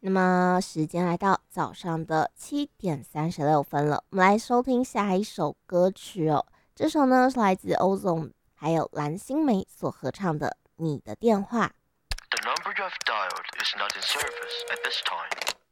那么时间来到早上的7:36了，我们来收听下一首歌曲哦。这首呢是来自欧总还有蓝心湄所合唱的《你的电话》。 The number you have dialed is not in service at this time.